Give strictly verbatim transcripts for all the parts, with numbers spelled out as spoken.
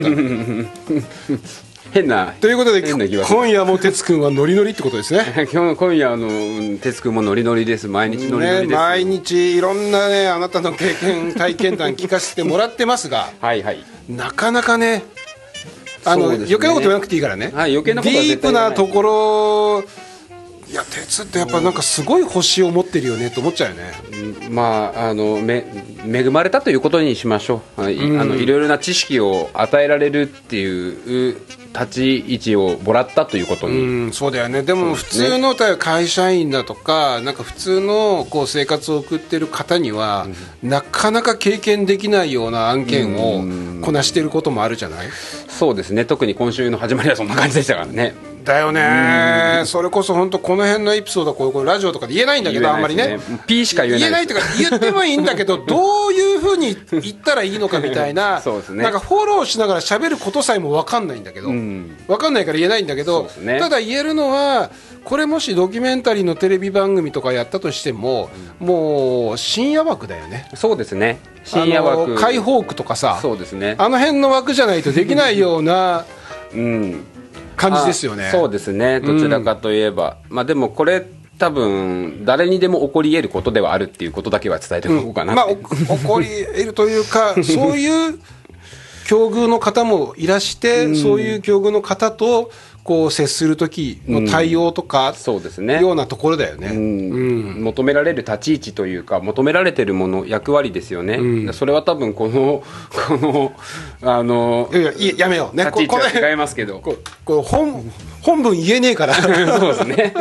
た変なということで変な気が今夜も哲くんはノリノリってことですね今日今夜の哲くんもノリノリです。毎日ノリノリです、 ね、毎日いろんなねあなたの経験体験談聞かせてもらってますがはいはい、 なかなかねあの、ね、余計なこと言わなくていいからね、 はい、余計なことはディープ絶対言わなないところいや鉄ってやっぱなんかすごい星を持ってるよねと思っちゃうよね。 まああのめ恵まれたということにしましょう。はい、うん、あのいろいろな知識を与えられるっていう立ち位置をもらったということに、 うん、そうだよね。でも普通の会社員だとかなんか普通のこう生活を送ってる方には、うん、なかなか経験できないような案件をこなしてることもあるじゃない。 そうですね。特に今週の始まりはそんな感じでしたからね。 だよね。それこそ本当この辺のエピソードはこうこうラジオとかで言えないんだけど、あんまりね P しか言えない言えないとか言ってもいいんだけどどういうふうに言ったらいいのかみたいなそうですね、 なんかフォローしながら喋ることさえも分かんないんだけど、うん、分かんないから言えないんだけど、ね、ただ言えるのはこれもしドキュメンタリーのテレビ番組とかやったとしても、うん、もう深夜枠だよね。 そうですね。深夜枠、 解放区とかさ、 そうですね、 あの辺の枠じゃないとできないようなうん感じですよね。 そうですね。どちらかといえば、うん、まあでもこれ多分誰にでも起こり得ることではあるっていうことだけは伝えておこうかな、うん、まあ、 起こり得るというかそういう境遇の方もいらして、うん、そういう境遇の方とこう接する時の対応とか、うん、そうですね、ようなところだよね、うんうん、求められる立ち位置というか求められてるもの役割ですよね、うん、それは多分このこのあのいやいややめようね、 立ち位置は違いますけどここれ 本, 本文言えねえからそうですね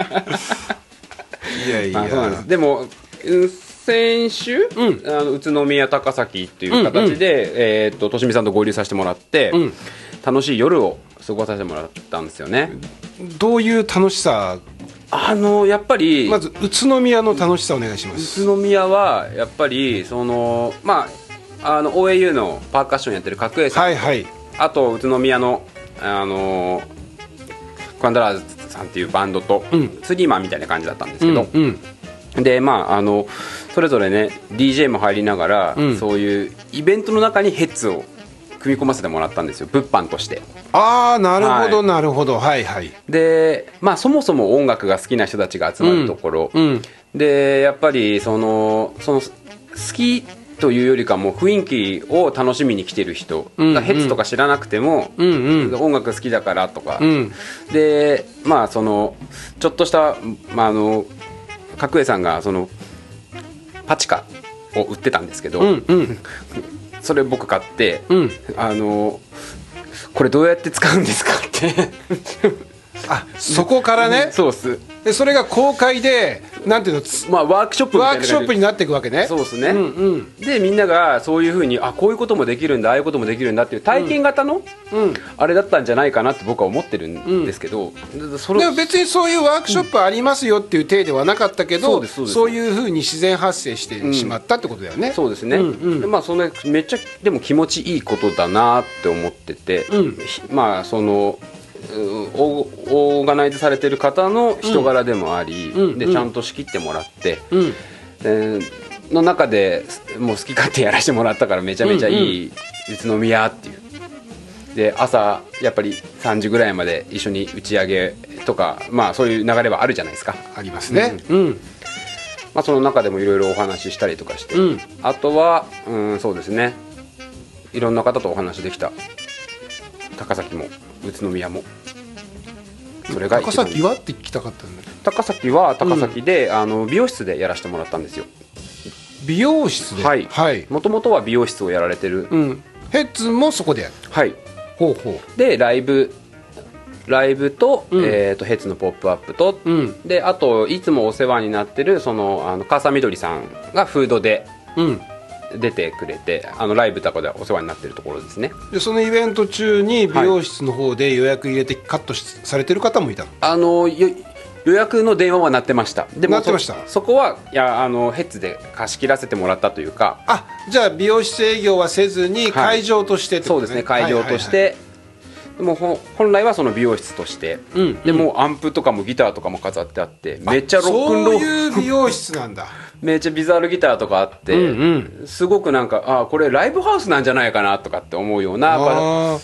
いやいや、まあ、 そうなんです。でも先週、うん、あの宇都宮高崎っていう形で、うんうん、えー、っととしみさんと合流させてもらって、うん、楽しい夜を過ごさせてもらったんですよね。 どういう楽しさ？ あのやっぱりまず宇都宮の楽しさお願いします。 宇都宮はやっぱりそのまああの オーエーユー のパーカッションやってる角栄さん、 はいはい、 あと宇都宮のあのクワンダラーズさんっていうバンドと、うん、スリーマンみたいな感じだったんですけど、うんうん、でまああのそれぞれね ディージェー も入りながら、うん、そういうイベントの中にヘッズを組み込ませてもらったんですよ、物販として。 ああなるほど、はい、なるほど、はいはい。 でまあそもそも音楽が好きな人たちが集まるところ、うんうん、でやっぱりそのその好きというよりかも雰囲気を楽しみに来てる人、うんうん、ヘッズとか知らなくても、うんうん、音楽好きだからとか、うん、でまあそのちょっとした、まあ、あの角栄さんがそのパチカを売ってたんですけど、うんうん、それ僕買って、うん、あのこれどうやって使うんですかってあそこからね、 そうっす。 でそれが公開でなんていうの、 まあ、ワークショップみたいなワークショップになっていくわけね。 そうですね、うんうん、でみんながそういうふうにあこういうこともできるんだああいうこともできるんだっていう体験型の、うん、あれだったんじゃないかなって僕は思ってるんですけど、 うん、それでも別にそういうワークショップありますよっていう体ではなかったけど、うん、そうそういうふうに自然発生してしまったってことだよね、うん、 そうですね、うんうん、でまあそれめっちゃでも気持ちいいことだなって思ってて、うん、まあそのオーガナイズされてる方の人柄でもあり、うん、でちゃんと仕切ってもらって、うん、での中でもう好き勝手やらせてもらったからめちゃめちゃいい宇都宮っていう。で朝やっぱりさんじぐらいまで一緒に打ち上げとか、まあそういう流れはあるじゃないですか。 ありますね、 うんうん、まあ、その中でもいろいろお話ししたりとかして、うん、あとは、うん、そうですね、いろんな方とお話できた。高崎も宇都宮もそれが高崎はって聞きたかったんだけど、 高崎は高崎で、うん、あの美容室でやらせてもらったんですよ。 美容室で、 はいはい、もともとは美容室をやられてる、 うん、ヘッズもそこでやる。 はい、 ほうほう。 でライブライブと、うん、えー、とヘッズのポップアップと、うん、であといつもお世話になってるそのあの川みどりさんがフードで、うん、出てくれて、あのライブとかでお世話になってるところですね。 でそのイベント中に美容室の方で予約入れてカットされてる方もいたの？ あのよ予約の電話は鳴ってました。でも鳴ってました。 そ, そこはいやあのヘッズで貸し切らせてもらったというか、 あじゃあ美容室営業はせずに会場としてってことね、はい、 そうですね、会場として、はいはいはい、でも本来はその美容室として、うん、でもアンプとかもギターとかも飾ってあってめっちゃロックンロール、 そういう美容室なんだめっちゃビザールギターとかあって、うんうん、すごくなんかあこれライブハウスなんじゃないかなとかって思うような